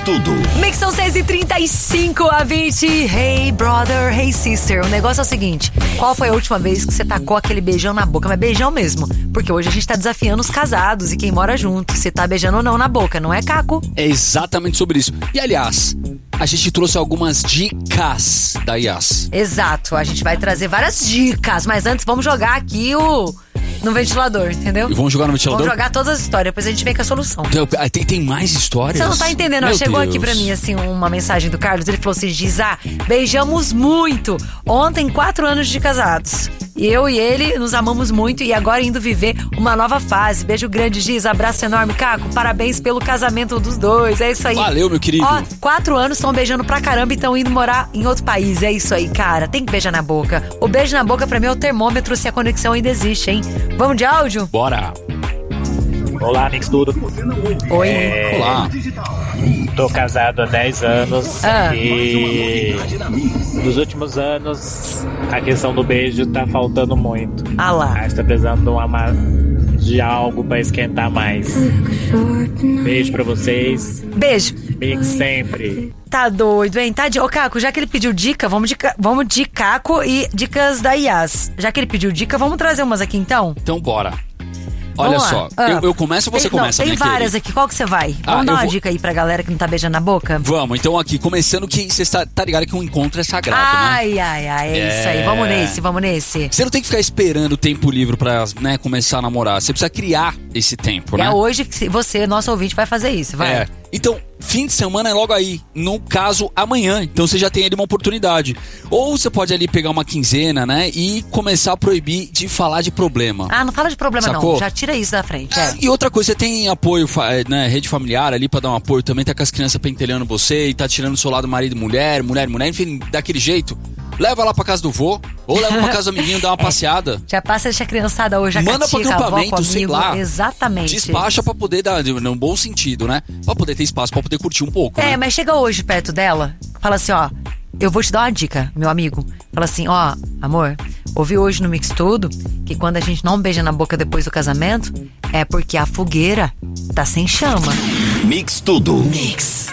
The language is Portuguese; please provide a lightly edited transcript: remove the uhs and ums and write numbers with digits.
Tudo. Mix são 6h35, a 20. Hey brother, hey sister. O negócio é o seguinte: qual foi a última vez que você tacou aquele beijão na boca? Mas beijão mesmo. Porque hoje a gente tá desafiando os casados e quem mora junto. Se tá beijando ou não na boca, não é, Caco? É exatamente sobre isso. E aliás, a gente trouxe algumas dicas da Yas. Exato, a gente vai trazer várias dicas. Mas antes vamos jogar aqui no ventilador, entendeu? E vamos jogar no ventilador? Vamos jogar todas as histórias, depois a gente vem com a solução. Tem mais histórias? Você não tá entendendo, Meu chegou Deus. aqui pra mim assim uma mensagem do Carlos. Ele falou assim: Giza, beijamos muito. Ontem 4 anos de casados. Eu e ele nos amamos muito e agora indo viver uma nova fase. Beijo grande, Giz, abraço enorme, Caco. Parabéns pelo casamento dos dois, é isso aí. Valeu, meu querido. Ó, 4 anos estão beijando pra caramba e estão indo morar em outro país. É isso aí, cara, tem que beijar na boca. O beijo na boca pra mim é o termômetro se a conexão ainda existe, hein? Vamos de áudio? Bora. Olá, Mix Tudo. Oi. Olá. Tô casado há 10 anos e nos últimos anos a questão do beijo tá faltando muito. Ah lá. A gente tá precisando de algo pra esquentar mais. Beijo pra vocês. Beijo. Mix sempre. Tá doido, hein? Tá de... Ô, Caco, já que ele pediu dica, vamos de Caco e dicas da Yas. Já que ele pediu dica, vamos trazer umas aqui então? Então bora. Olha Vamos só, lá. eu começo ou você começa? Tem várias aqui, qual que você vai? Vamos dar uma dica aí pra galera que não tá beijando na boca? Vamos, então aqui, começando que você tá ligado que um encontro é sagrado, ai, é isso aí, vamos nesse. Você não tem que ficar esperando o tempo livre pra, né, começar a namorar, você precisa criar esse tempo, né? É hoje que você, nosso ouvinte, vai fazer isso, vai. Então, fim de semana é logo aí, no caso, amanhã. Então você já tem ali uma oportunidade. Ou você pode ali pegar uma quinzena, né, e começar a proibir de falar de problema. Ah, não fala de problema. Sacou? Não, já tira isso da frente. E outra coisa, você tem apoio, né, rede familiar ali pra dar um apoio. Também tá com as crianças pentelhando você e tá tirando o seu lado marido e mulher, enfim, daquele jeito. Leva lá pra casa do vô, ou leva pra casa do amiguinho, dá uma passeada. Já passa deixa a criançada hoje, manda pra acampamento, sei lá. Exatamente. Despacha pra poder dar, num bom sentido, né? Pra poder ter espaço, pra poder curtir um pouco, né? Mas chega hoje perto dela, fala assim, ó, eu vou te dar uma dica, meu amigo. Fala assim, ó, amor, ouvi hoje no Mix Tudo que quando a gente não beija na boca depois do casamento, é porque a fogueira tá sem chama. Mix Tudo. Mix.